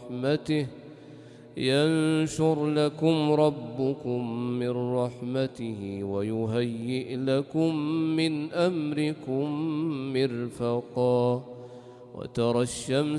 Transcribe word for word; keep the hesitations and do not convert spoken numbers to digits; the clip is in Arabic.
رحمته ينشر لكم ربكم من رحمته ويهيئ لكم من أمركم مرفقا وترى الشمس